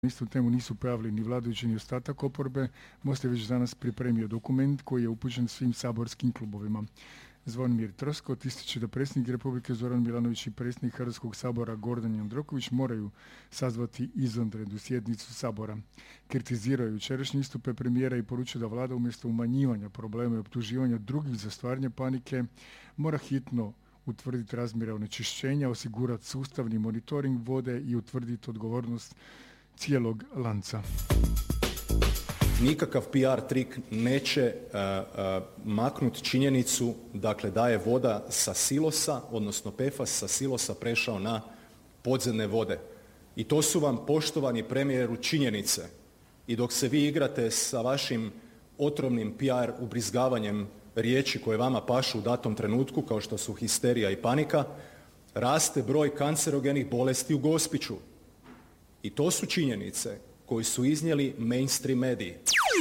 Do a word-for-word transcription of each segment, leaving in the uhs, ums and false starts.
istu temu nisu pojavili ni vladajući ni ostatak oporbe. Most je već danas pripremio dokument koji je upućen svim saborskim klubovima. Zvonimir Troskot ističe da predsjednik Republike Zoran Milanović i predsjednik Hrvatskog sabora Gordan Jandroković moraju sazvati izvanrednu sjednicu sabora. Kritizirao je jučerašnje istupe premijera i poručio da vlada umjesto umanjivanja problema i optuživanja drugih za stvaranje panike mora hitno utvrditi razmjere onečišćenja, osigurati sustavni monitoring vode i utvrditi odgovornost cijelog lanca. Nikakav P R trik neće uh, uh, maknuti činjenicu, dakle, da je voda sa silosa, odnosno P F A S sa silosa prešao na podzemne vode. I to su vam, poštovani premijeru, činjenice. I dok se vi igrate sa vašim otrovnim P R ubrizgavanjem riječi koje vama pašu u datom trenutku, kao što su histerija i panika, raste broj kancerogenih bolesti u Gospiću. I to su činjenice koji su iznijeli mainstream mediji.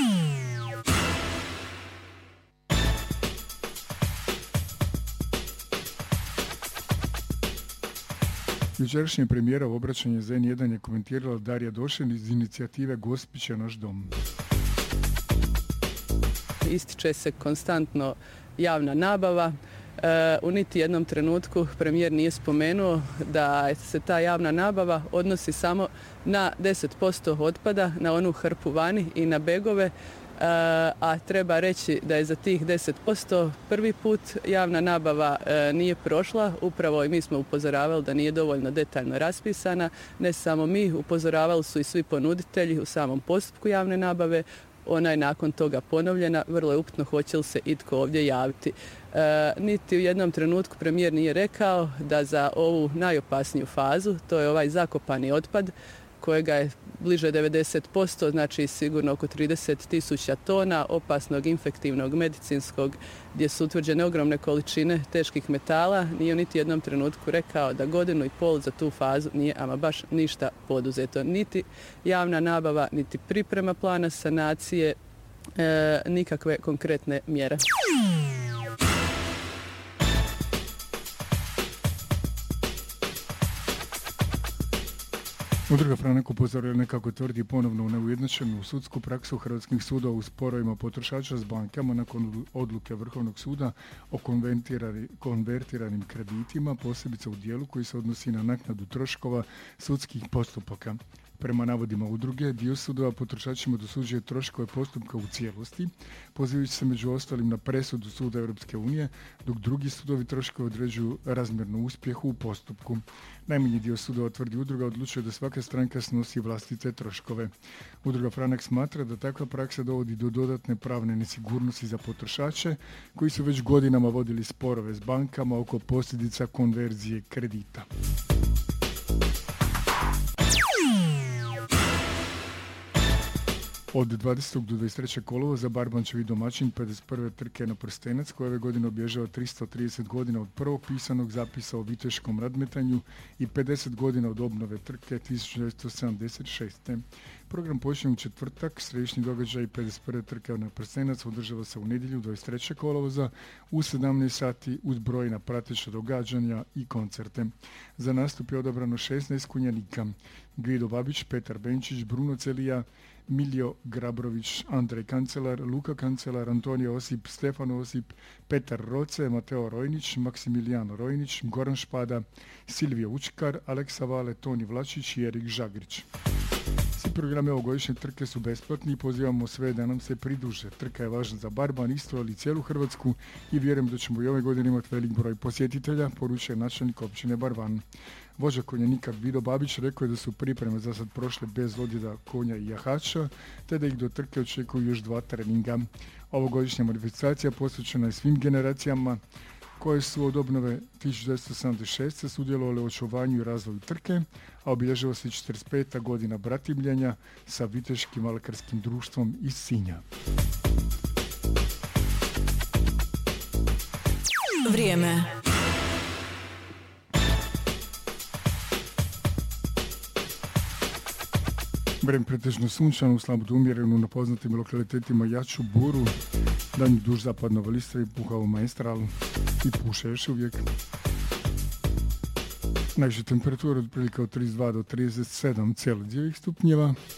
Jučerašnje premijera u obraćanju za N jedan je komentirala Darija Došen iz inicijative Gospić je naš dom. Ističe se konstantno javna nabava. E, u niti jednom trenutku premijer nije spomenuo da se ta javna nabava odnosi samo na deset posto otpada, na onu hrpu vani i na begove, e, a treba reći da je za tih deset posto prvi put javna nabava e, nije prošla. Upravo i mi smo upozoravali da nije dovoljno detaljno raspisana. Ne samo mi, upozoravali su i svi ponuditelji u samom postupku javne nabave. Ona je nakon toga ponovljena, vrlo je upitno hoće li se itko ovdje javiti. E, niti u jednom trenutku premijer nije rekao da za ovu najopasniju fazu, to je ovaj zakopani otpad, kojega je bliže devedeset posto, znači sigurno oko trideset tisuća tona opasnog infektivnog medicinskog, gdje su utvrđene ogromne količine teških metala, nije u niti jednom trenutku rekao da godinu i pol za tu fazu nije ama baš ništa poduzeto. Niti javna nabava, niti priprema plana sanacije, e, nikakve konkretne mjere. Udruga Franak upozorila kako tvrdi ponovno neujednačenu sudsku praksu hrvatskih sudova u sporovima potrošača s bankama nakon odluke Vrhovnog suda o konvertiranim kreditima, posebice u dijelu koji se odnosi na naknadu troškova sudskih postupaka. Prema navodima udruge, dio sudova potrošačima dosuđuje troškove postupka u cijelosti, pozivajući se među ostalim na presudu Suda Europske unije, dok drugi sudovi troškove određuju razmjerno uspjehu u postupku. Najmanji dio sudova, tvrdi udruga, odlučuje da svaka stranka snosi vlastite troškove. Udruga Franak smatra da takva praksa dovodi do dodatne pravne nesigurnosti za potrošače koji su već godinama vodili sporove s bankama oko posljedica konverzije kredita. Od dvadesetog do dvadeset trećeg kolovoza Barbančevi domaćin pedeset prve trke na prstenac koje ove godine obježava tristo trideset godina od prvog pisanog zapisa o viteškom nadmetanju i pedeset godina od obnove trke tisuću devetsto sedamdeset šeste. Program počinje u četvrtak, središnji događaj pedeset prve trke na prstenac održava se u nedjelju dvadeset trećeg kolovoza u sedamnaest sati uz brojna prateća događanja i koncerte. Za nastup je odabrano šesnaest konjanika: Gvido Babić, Petar Benčić, Bruno Celija, Miljo Grabrović, Andrej Kancelar, Luka Kancelar, Antonija Osip, Stefan Osip, Petar Roce, Mateo Rojnić, Maksimilijano Rojnić, Goran Špada, Silvija Učkar, Aleksa Vale, Toni Vlačić i Erik Žagrić. Svi programi ovogodišnje trke su besplatni i pozivamo sve da nam se pridruže. Trka je važna za Barban, Istru, ali i cijelu Hrvatsku i vjerujem da ćemo i ove godine imati velik broj posjetitelja, poručuje načelnik općine Barban. Vođa konjanika Gvido Babić rekao je da su pripreme za sad prošle bez odjeda konja i jahača, te da ih do trke očekuju još dva treninga. Ovogodišnja manifestacija posvećena je svim generacijama koje su od obnove tisuću devetsto sedamdeset šeste. sudjelovale u očuvanju i razvoju trke, a obilježava se četrdeset peta godina bratimljenja sa Viteškim alkarskim društvom iz Sinja. Vrijeme. Vreme pretežno sunčano, slabo umjereno na poznatim lokalitetima jaču buru, danji duž zapadno valistri, puhao maestral i puše još uvijek. Najviše temperatura otprilike od trideset dva do trideset sedam Celzijevih stupnjeva.